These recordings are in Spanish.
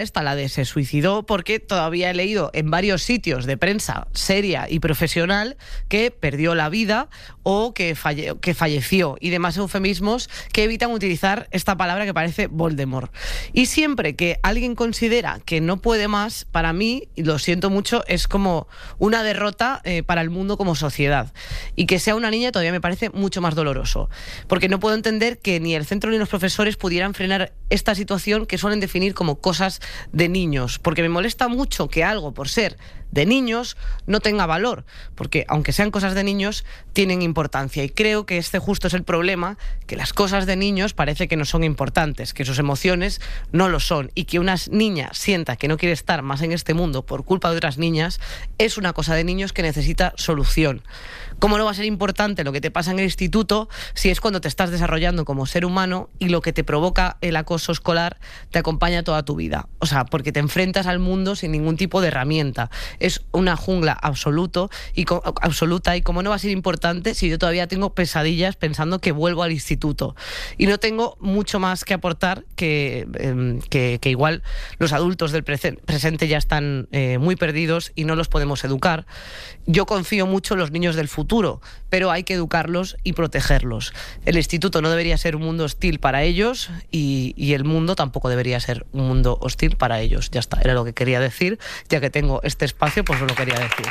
la de se suicidó, porque todavía he leído en varios sitios de prensa seria y profesional que perdió la vida o que falleció, y demás eufemismos que evitan utilizar esta palabra que parece Voldemort. Y siempre que alguien considera que no puede más, para mí, y lo siento mucho, es como una derrota para el mundo como sociedad. Y que sea una niña todavía me parece mucho más doloroso, porque no puedo entender que ni el centro ni los profesores pudieran frenar esta situación que suelen definir como cosas de niños, porque me molesta mucho que algo, por ser de niños, no tenga valor, porque aunque sean cosas de niños, tienen importancia, y creo que este justo es el problema, que las cosas de niños parece que no son importantes, que sus emociones no lo son, y que una niña sienta que no quiere estar más en este mundo por culpa de otras niñas, es una cosa de niños que necesita solución. ¿Cómo no va a ser importante lo que te pasa en el instituto si es cuando te estás desarrollando como ser humano y lo que te provoca el acoso escolar te acompaña toda tu vida? O sea, porque te enfrentas al mundo sin ningún tipo de herramienta. Es una jungla absoluta, y cómo no va a ser importante si yo todavía tengo pesadillas pensando que vuelvo al instituto. Y no tengo mucho más que aportar que igual los adultos del presente ya están muy perdidos y no los podemos educar. Yo confío mucho en los niños del futuro, pero hay que educarlos y protegerlos. El instituto no debería ser un mundo hostil para ellos, y el mundo tampoco debería ser un mundo hostil para ellos. Ya está, era lo que quería decir. Ya que tengo este espacio, pues lo quería decir.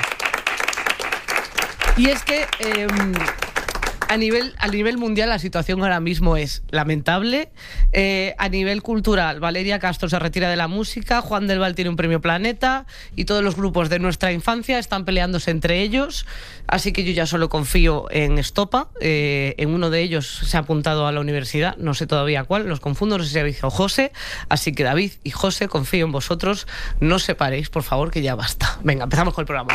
Y es que a nivel mundial la situación ahora mismo es lamentable. A nivel cultural, Valeria Castro se retira de la música, Juan del Val tiene un premio Planeta, y todos los grupos de nuestra infancia están peleándose entre ellos. Así que yo ya solo confío en Estopa. En uno de ellos se ha apuntado a la universidad, no sé todavía cuál, los confundo, no sé si David o José. Así que David y José, confío en vosotros. No os separéis, por favor, que ya basta. Venga, empezamos con el programa.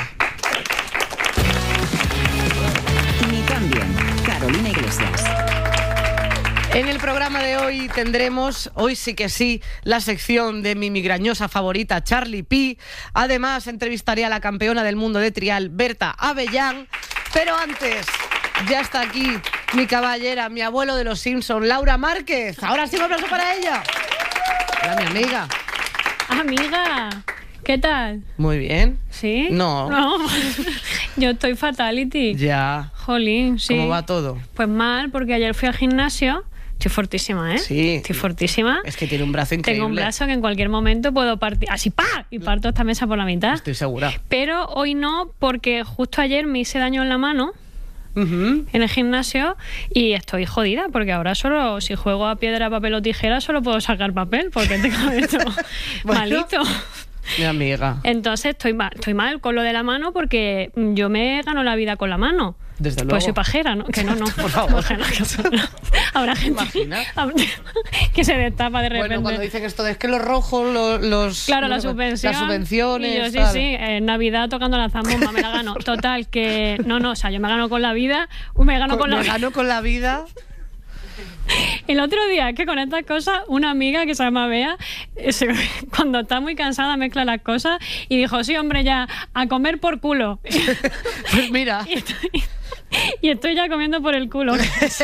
Ni cambian. Carolina Iglesias. En el programa de hoy tendremos, hoy sí que sí, la sección de mi migrañosa favorita, Charlie P. Además, entrevistaré a la campeona del mundo de trial, Berta Avellán. Pero antes, ya está aquí mi caballera, mi abuelo de los Simpson, Laura Márquez. Ahora sí, un aplauso para ella. Hola, mi amiga. Amiga, ¿qué tal? Muy bien. ¿Sí? No. Yo estoy fatality. Ya. Jolín, sí. ¿Cómo va todo? Pues mal, porque ayer fui al gimnasio. Estoy fortísima, ¿eh? Sí. Estoy fortísima. Es que tiene un brazo increíble. Tengo un brazo que en cualquier momento puedo partir. Así, ¡pa! Y parto esta mesa por la mitad. Estoy segura. Pero hoy no, porque justo ayer me hice daño en la mano. En el gimnasio, y estoy jodida porque ahora solo si juego a piedra, papel o tijera solo puedo sacar papel porque tengo esto malito. Mi amiga. Entonces estoy mal con lo de la mano, porque yo me gano la vida con la mano. Desde luego. Pues soy pajera, ¿no? Que no. Por favor. Habrá gente que se destapa de repente. Bueno, cuando dicen esto de es que los rojos, los claro, la subvención, las subvenciones. Y yo, sí, en Navidad tocando la zambomba me la gano. Total, que no, o sea, yo me gano con la vida, me gano con la vida. El otro día, que con estas cosas, una amiga que se llama Bea, cuando está muy cansada mezcla las cosas y dijo, sí, hombre, ya, a comer por culo. Pues mira. Y estoy ya comiendo por el culo.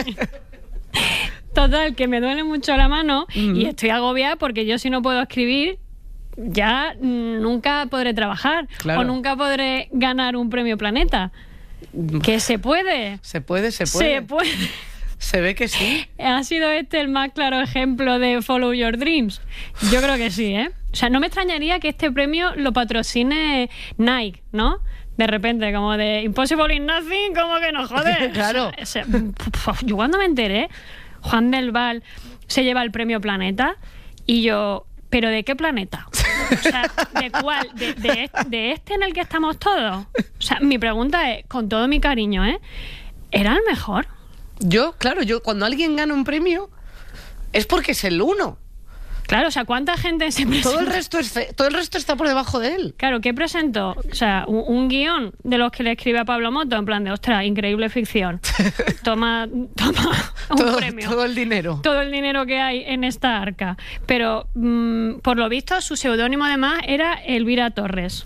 Total, que me duele mucho la mano y estoy agobiada porque yo, si no puedo escribir, ya nunca podré trabajar, claro, o nunca podré ganar un premio Planeta. Que se puede. Se puede. Se ve que sí. ¿Ha sido este el más claro ejemplo de Follow Your Dreams? Yo creo que sí, ¿eh? O sea, no me extrañaría que este premio lo patrocine Nike, ¿no? De repente, como de Impossible in Nothing, como que no, joder. Claro. O sea, yo cuando me enteré, Juan del Val se lleva el premio Planeta, y yo, ¿pero de qué planeta? O sea, ¿de cuál? ¿De este en el que estamos todos? O sea, mi pregunta es, con todo mi cariño, ¿era el mejor? Yo cuando alguien gana un premio es porque es el uno. Claro, o sea, ¿cuánta gente se presenta? Todo el resto está por debajo de él. Claro, ¿qué presentó? O sea, un guión de los que le escribe a Pablo Moto, en plan de, ostras, increíble ficción. Toma un premio. Todo el dinero. Todo el dinero que hay en esta arca. Pero, por lo visto, su seudónimo además era Elvira Torres.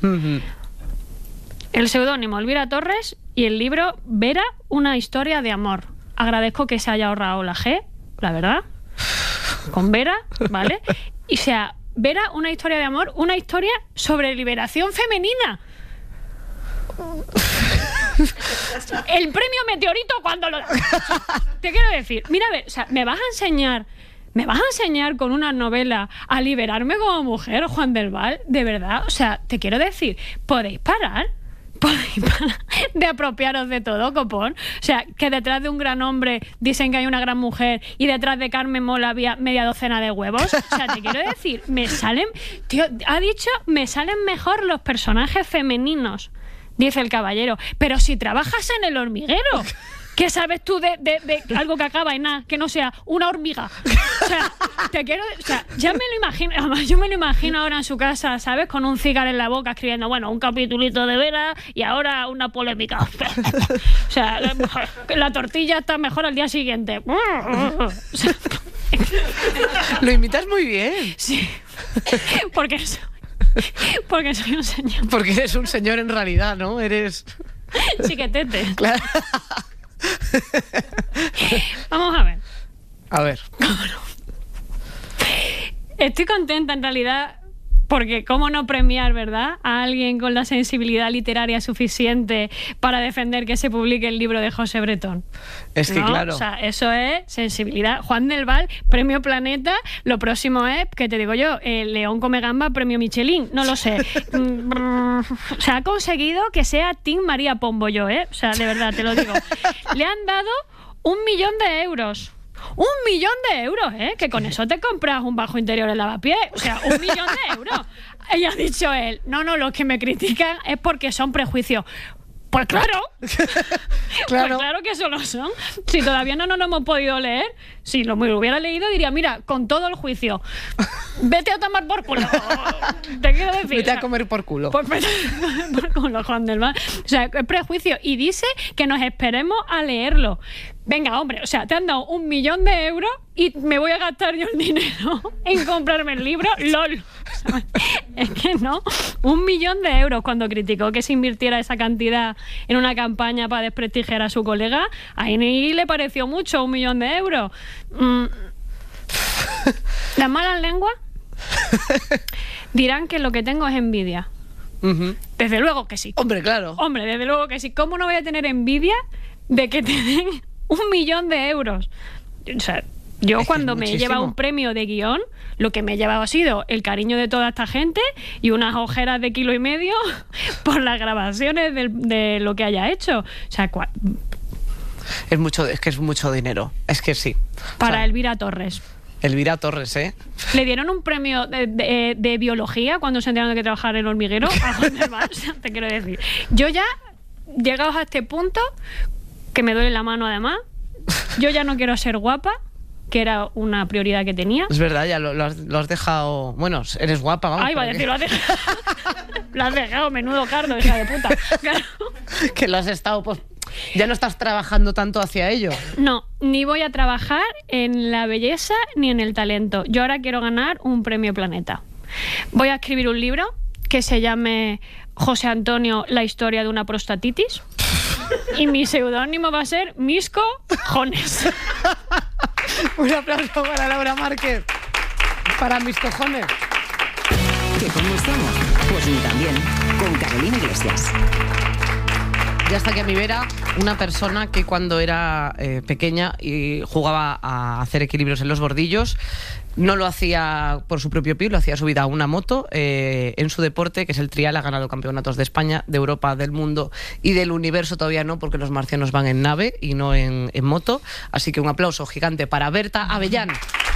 El seudónimo Elvira Torres y el libro Vera, una historia de amor. Agradezco que se haya ahorrado la G, la verdad, con Vera, ¿vale? Y o sea, Vera, una historia de amor, una historia sobre liberación femenina. El premio Meteorito cuando lo... Te quiero decir, mira, a ver, o sea, ¿me vas a enseñar con una novela a liberarme como mujer, Juan del Val? De verdad, o sea, te quiero decir, ¿podéis parar de apropiaros de todo, copón? O sea, que detrás de un gran hombre dicen que hay una gran mujer y detrás de Carmen Mola había media docena de huevos. O sea, te quiero decir, me salen mejor los personajes femeninos, dice el caballero. Pero si trabajas en El Hormiguero, ¿qué sabes tú de algo que acaba en nada, que no sea una hormiga? O sea, ya me lo imagino, además yo me lo imagino ahora en su casa, ¿sabes? Con un cigarro en la boca escribiendo, bueno, un capitulito de Vera y ahora una polémica. O sea, la tortilla está mejor al día siguiente. O sea, lo imitas muy bien. Sí, porque soy un señor. Porque eres un señor en realidad, ¿no? Eres... chiquetete. Claro. Vamos a ver. A ver. Estoy contenta en realidad porque cómo no premiar, ¿verdad?, a alguien con la sensibilidad literaria suficiente para defender que se publique el libro de José Bretón. Es que, ¿no? claro. O sea, eso es sensibilidad. Juan del Val, premio Planeta. Lo próximo es, ¿qué te digo yo? León come gamba, premio Michelin. No lo sé. O sea, ha conseguido que sea Team María Pombo yo, ¿eh? O sea, de verdad, te lo digo. Le han dado 1 millón de euros. 1 millón de euros, ¿eh? Que con eso te compras un bajo interior en lavapiés. O sea, 1 millón de euros. Y ha dicho él, no, los que me critican es porque son prejuicios. Pues claro. Claro. Pues claro que eso lo son. Si todavía no lo hemos podido leer, si lo hubiera leído diría, mira, con todo el juicio, vete a tomar por culo. Te quiero decir. Vete a comer por culo. Pues vete a comer por culo, Juan del Val. O sea, es prejuicio. Y dice que nos esperemos a leerlo. Venga, hombre, o sea, te han dado 1 millón de euros y me voy a gastar yo el dinero en comprarme el libro. ¡Lol! ¿Sabes? Es que no. 1 millón de euros cuando criticó que se invirtiera esa cantidad en una campaña para desprestigiar a su colega. Ahí ni le pareció mucho 1 millón de euros. Las malas lenguas dirán que lo que tengo es envidia. Desde luego que sí. Hombre, claro. Hombre, desde luego que sí. ¿Cómo no voy a tener envidia de que te den 1 millón de euros? O sea, yo cuando me he llevado un premio de guión, lo que me he llevado ha sido el cariño de toda esta gente y unas ojeras de 1,5 kilos por las grabaciones de lo que haya hecho. O sea, es que es mucho dinero. Es que sí. Para, o sea, Elvira Torres, ¿eh? Le dieron un premio de biología cuando se enteraron de que trabajaba en El Hormiguero a Juan del Val, te quiero decir. Yo ya, llegados a este punto, que me duele la mano además, yo ya no quiero ser guapa, que era una prioridad que tenía. Es verdad, ya lo has dejado... Bueno, eres guapa, vamos. Ay, va a decir, lo has dejado, menudo cardo, hija de puta. Claro. Que lo has estado... Pues, ya no estás trabajando tanto hacia ello. No, ni voy a trabajar en la belleza ni en el talento. Yo ahora quiero ganar un premio Planeta. Voy a escribir un libro que se llame José Antonio, la historia de una prostatitis. Y mi seudónimo va a ser Misco Jones. Un aplauso para Laura Márquez. Para mis cojones. ¿Que cómo estamos? Pues ni también. Con Carolina Iglesias. Ya está aquí a mi vera una persona que cuando era pequeña y jugaba a hacer equilibrios en los bordillos, no lo hacía por su propio pie, lo hacía subida a una moto en su deporte, que es el trial. Ha ganado campeonatos de España, de Europa, del mundo y del universo. Todavía no, porque los marcianos van en nave y no en moto. Así que un aplauso gigante para Berta Avellán.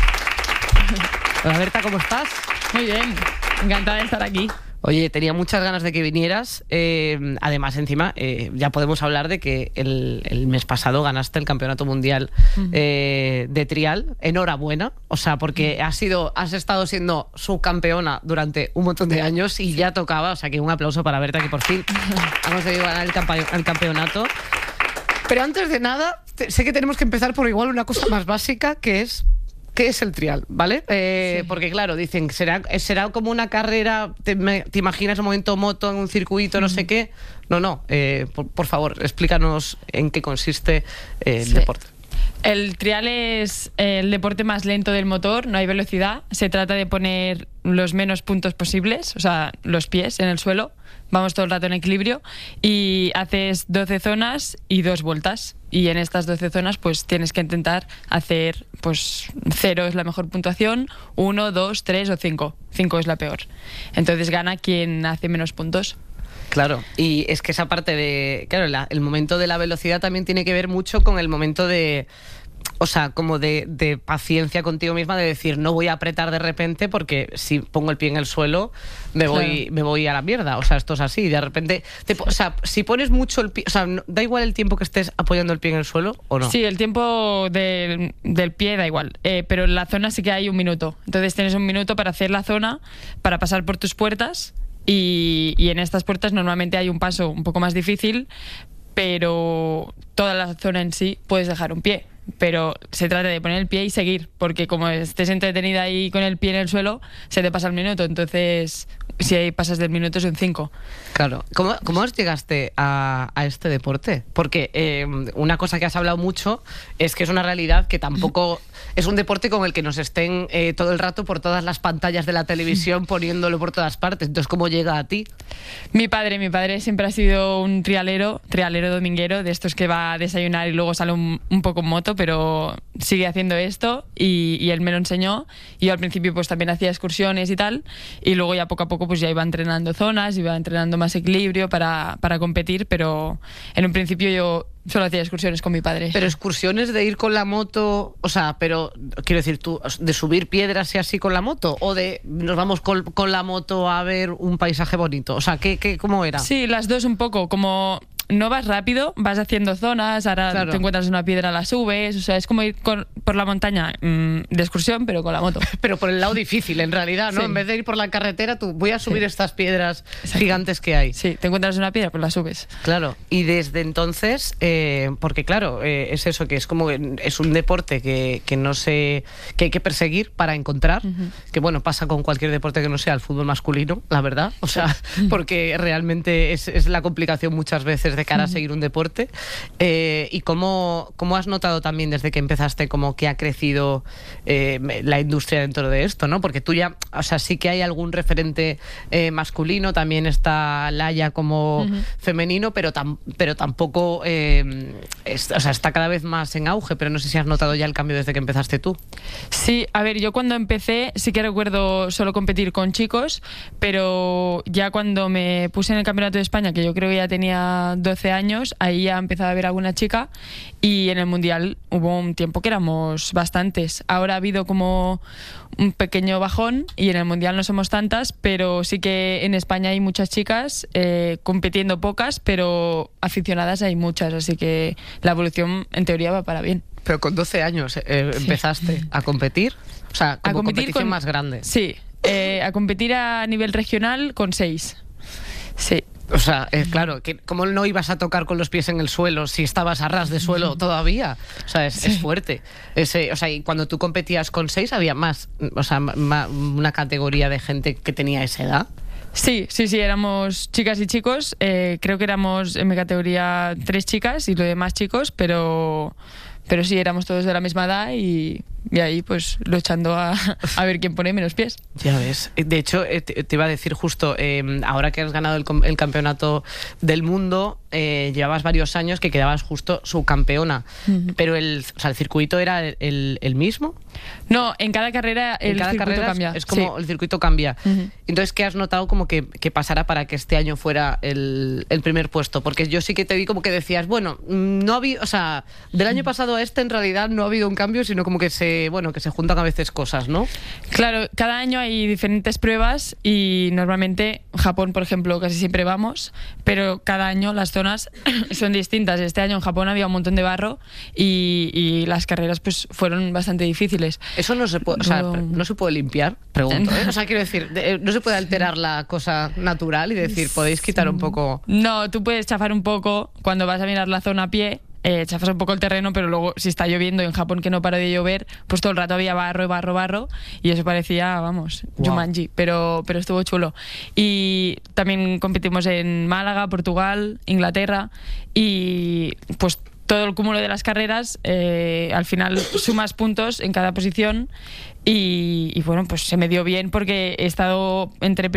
Hola Berta, ¿cómo estás? Muy bien, encantada de estar aquí. Oye, tenía muchas ganas de que vinieras. Además, encima, ya podemos hablar de que el mes pasado ganaste el Campeonato Mundial de Trial. Enhorabuena. O sea, porque has estado siendo subcampeona durante un montón de años y ya tocaba. O sea, que un aplauso para Berta, que por fin hemos conseguido ganar el campeonato. Pero antes de nada, sé que tenemos que empezar por igual una cosa más básica, que es... ¿Qué es el trial? ¿Vale? Sí. Porque claro, dicen, será como una carrera, te imaginas un momento moto en un circuito, no sé qué. No, por favor, explícanos en qué consiste el deporte. El trial es el deporte más lento del motor, no hay velocidad. Se trata de poner los menos puntos posibles, o sea, los pies en el suelo. Vamos todo el rato en equilibrio y haces 12 zonas y 2 vueltas. Y en estas 12 zonas pues tienes que intentar hacer, pues 0 es la mejor puntuación, 1, 2, 3 o 5. 5 es la peor. Entonces gana quien hace menos puntos. Claro, y es que esa parte de... Claro, el momento de la velocidad también tiene que ver mucho con el momento de... O sea, como de paciencia contigo misma, de decir, no voy a apretar de repente porque si pongo el pie en el suelo me voy a la mierda. O sea, esto es así. De repente, o sea, si pones mucho el pie... O sea, da igual el tiempo que estés apoyando el pie en el suelo ¿o no? Sí, el tiempo del pie da igual. Pero en la zona sí que hay 1 minuto. Entonces tienes 1 minuto para hacer la zona, para pasar por tus puertas. Y en estas puertas normalmente hay un paso un poco más difícil, pero toda la zona en sí puedes dejar un pie. Pero se trata de poner el pie y seguir, porque como estés entretenida ahí con el pie en el suelo, se te pasa el minuto. Entonces, si ahí pasas del minuto son 5. Claro. ¿Cómo os llegaste a este deporte? Porque una cosa que has hablado mucho es que es una realidad que tampoco es un deporte con el que nos estén todo el rato por todas las pantallas de la televisión poniéndolo por todas partes. Entonces, ¿cómo llega a ti? Mi padre siempre ha sido un trialero dominguero, de estos que va a desayunar y luego sale un poco en moto, pero sigue haciendo esto y él me lo enseñó. Y yo al principio pues también hacía excursiones y tal, y luego ya poco a poco pues ya iba entrenando zonas, iba entrenando más equilibrio para competir, pero en un principio yo solo hacía excursiones con mi padre. Pero excursiones de ir con la moto, o sea, pero quiero decir, tú, de subir piedras y así con la moto, o de nos vamos con la moto a ver un paisaje bonito, o sea, ¿cómo era? Sí, las dos un poco, como no vas rápido, vas haciendo zonas, ahora Claro. te encuentras una piedra, la subes, o sea, es como ir por la montaña de excursión, pero con la moto. Pero por el lado difícil, en realidad, ¿no? Sí. En vez de ir por la carretera, tú voy a subir Sí. estas piedras Exacto. gigantes que hay. Sí, te encuentras una piedra, pues la subes. Claro, y desde entonces, porque claro, es eso, que es como es un deporte que hay que perseguir para encontrar, que bueno, pasa con cualquier deporte que no sea el fútbol masculino, la verdad, o sea, porque realmente es la complicación muchas veces de cara a seguir un deporte. ¿Y cómo has notado también desde que empezaste como que ha crecido la industria dentro de esto, ¿no? Porque tú ya, o sea, sí que hay algún referente masculino, también está Laia como femenino, pero tampoco, o sea, está cada vez más en auge, pero no sé si has notado ya el cambio desde que empezaste tú. Sí, a ver, yo cuando empecé sí que recuerdo solo competir con chicos, pero ya cuando me puse en el Campeonato de España, que yo creo que ya tenía 12 años, ahí ya empezaba a ver alguna chica, y en el Mundial hubo un tiempo que éramos bastantes. Ahora ha habido como un pequeño bajón y en el Mundial no somos tantas, pero sí que en España hay muchas chicas, compitiendo pocas, pero aficionadas hay muchas, así que la evolución en teoría va para bien. Pero con 12 años empezaste a competir, o sea, como competición más grande. Sí, a competir a nivel regional con 6. Sí. O sea, claro, ¿cómo no ibas a tocar con los pies en el suelo si estabas a ras de suelo todavía? O sea, es fuerte. O sea, y cuando tú competías con 6 había más, o sea, una categoría de gente que tenía esa edad. Sí, éramos chicas y chicos. Creo que éramos en mi categoría 3 chicas y lo demás chicos, pero sí, éramos todos de la misma edad y ahí pues luchando a ver quién pone menos pies. Ya ves. De hecho, te iba a decir justo, ahora que has ganado el campeonato del mundo, llevabas varios años que quedabas justo subcampeona, pero el circuito era el mismo. No, en cada carrera el circuito cambia. Es como el circuito cambia. Entonces, ¿qué has notado como que pasara para que este año fuera el primer puesto? Porque yo sí que te vi como que decías, bueno, no había, o sea, del año pasado a este en realidad no ha habido un cambio, sino como que se juntan a veces cosas, ¿no? Claro, cada año hay diferentes pruebas y normalmente Japón, por ejemplo, casi siempre vamos, pero cada año las zonas son distintas. Este año en Japón había un montón de barro y las carreras pues fueron bastante difíciles. Eso no se puede, o sea, no se puede limpiar, pregunto, ¿eh? O sea, quiero decir, no se puede alterar la cosa natural y decir, podéis quitar un poco. No, tú puedes chafar un poco cuando vas a mirar la zona a pie. Chafas un poco el terreno, pero luego si está lloviendo en Japón, que no para de llover, pues todo el rato había barro y eso parecía, vamos, wow. Jumanji, pero estuvo chulo. Y también competimos en Málaga, Portugal, Inglaterra y pues todo el cúmulo de las carreras, al final sumas puntos en cada posición y bueno, pues se me dio bien porque he estado entre